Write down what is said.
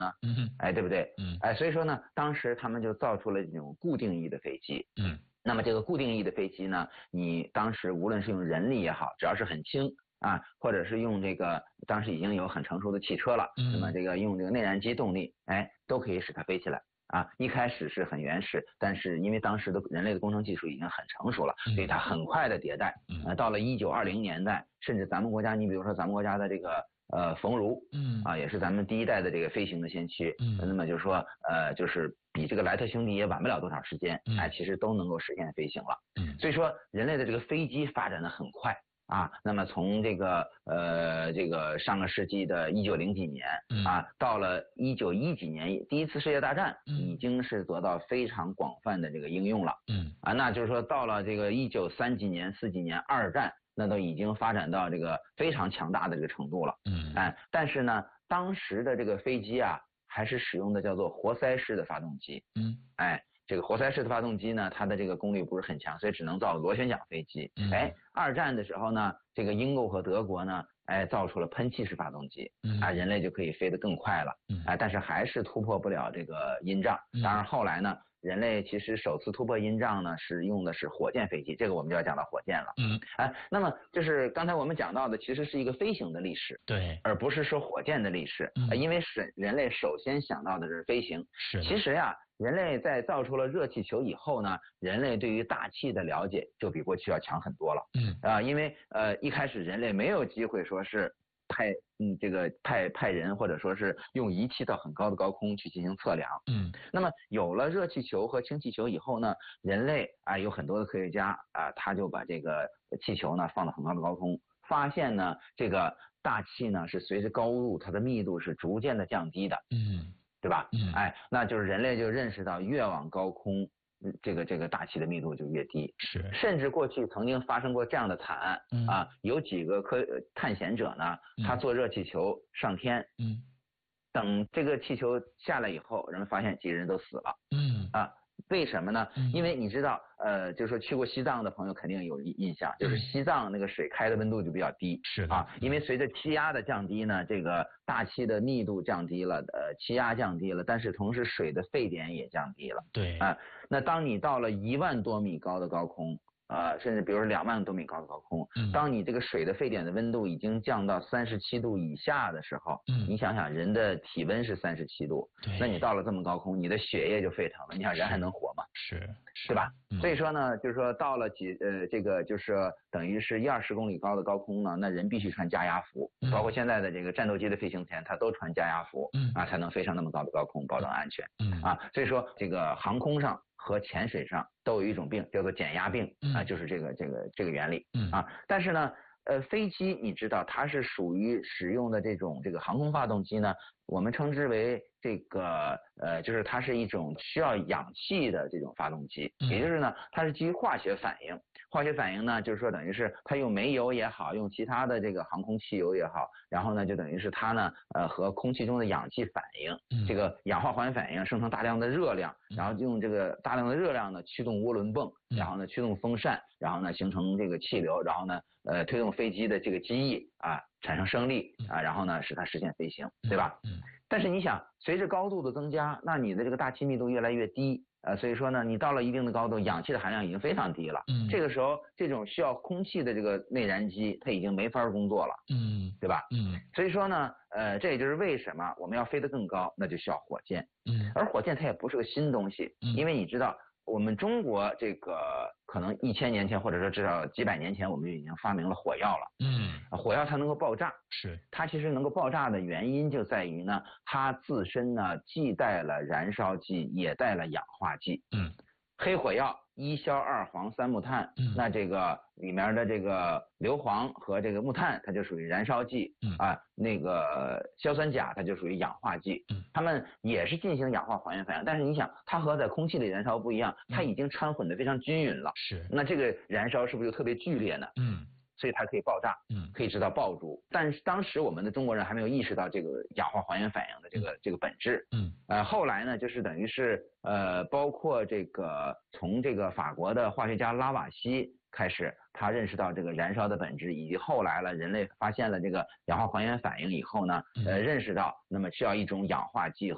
嗯哼， 哎，对不对？ 嗯， 哎，所以说呢，当时他们就造出了这种固定翼的飞机。 嗯， 那么这个固定翼的飞机呢，你当时无论是用人力也好，只要是很轻啊，或者是用这个当时已经有很成熟的汽车了，那么这个用这个内燃机动力，哎，都可以使它飞起来。啊，一开始是很原始，但是因为当时的人类的工程技术已经很成熟了，所以它很快的迭代。到了1920年代，甚至咱们国家，你比如说咱们国家的这个冯如，也是咱们第一代的这个飞行的先驱。那么就是说就是比这个莱特兄弟也晚不了多少时间，哎，其实都能够实现飞行了。所以说人类的这个飞机发展的很快。啊，那么从这个上个世纪的1900几年啊，到了1910几年，第一次世界大战已经是得到非常广泛的这个应用了。那就是说到了这个1930几年、40几年，二战那都已经发展到这个非常强大的这个程度了。但是呢，当时的这个飞机啊，还是使用的叫做活塞式的发动机。这个活塞式的发动机呢，它的这个功率不是很强，所以只能造螺旋桨飞机。二战的时候呢，这个英国和德国呢，造出了喷气式发动机，人类就可以飞得更快了。但是还是突破不了这个阴障。当然后来呢，人类其实首次突破阴障呢，是用的是火箭飞机，这个我们就要讲到火箭了。那么就是刚才我们讲到的，其实是一个飞行的历史， 对， 而不是说火箭的历史。因为人类首先想到的是飞行。其实呀，人类在造出了热气球以后呢，人类对于大气的了解就比过去要强很多了。因为一开始人类没有机会说是派人或者说是用仪器到很高的高空去进行测量。那么有了热气球和氢气球以后呢，人类有很多的科学家他就把这个气球呢放到很高的高空，发现呢这个大气呢是随着高度它的密度是逐渐的降低的。对吧？那就是人类就认识到越往高空，这个大气的密度就越低。甚至过去曾经发生过这样的惨案。有几个探险者呢，他坐热气球上天。等这个气球下来以后，人们发现几个人都死了。为什么呢？因为你知道，就是说去过西藏的朋友肯定有印象，就是西藏那个水开的温度就比较低。因为随着气压的降低呢，这个大气的密度降低了，气压降低了，但是同时水的沸点也降低了。那当你到了1万多米高的高空，甚至比如说2万多米高的高空，当你这个水的沸点的温度已经降到37度以下的时候，你想想人的体温是37度，那你到了这么高空，你的血液就沸腾了，你想人还能活吗？对吧？所以说呢，就是说到了这个就是等于是10-20公里高的高空呢，那人必须穿加压服，包括现在的这个战斗机的飞行前，它都穿加压服，才能飞上那么高的高空，保证安全。所以说这个航空上和潜水上都有一种病叫做减压病，就是这个原理。但是呢，飞机你知道它是属于使用的这个航空发动机呢，我们称之为这个就是它是一种需要氧气的这种发动机，也就是呢它是基于化学反应。化学反应呢，就是说等于是它用煤油也好，用其他的这个航空汽油也好，然后呢就等于是它呢和空气中的氧气反应，这个氧化还原反应生成大量的热量，然后用这个大量的热量呢驱动涡轮泵，然后呢驱动风扇，然后呢形成这个气流，然后呢推动飞机的这个机翼产生升力然后呢使它实现飞行，对吧？但是你想，随着高度的增加，那你的这个大气密度越来越低。所以说呢，你到了一定的高度，氧气的含量已经非常低了。这个时候，这种需要空气的这个内燃机，它已经没法工作了。对吧？所以说呢，这也就是为什么我们要飞得更高，那就需要火箭。而火箭它也不是个新东西，因为你知道，我们中国这个可能1000年前，或者说至少几百年前，我们就已经发明了火药了。火药它能够爆炸，它其实能够爆炸的原因就在于呢，它自身呢既带了燃烧剂，也带了氧化剂。黑火药1硝2磺3木炭，那这个里面的这个硫磺和这个木炭，它就属于燃烧剂。那个硝酸钾它就属于氧化剂。它们也是进行氧化还原反应，但是你想，它和在空气里燃烧不一样，它已经掺混的非常均匀了。那这个燃烧是不是就特别剧烈呢？所以它可以爆炸，可以制造爆竹。但是当时我们的中国人还没有意识到这个氧化还原反应的这个本质。后来呢，就是等于是包括这个从这个法国的化学家拉瓦锡开始，他认识到这个燃烧的本质，以及后来了人类发现了这个氧化还原反应以后呢，认识到那么需要一种氧化剂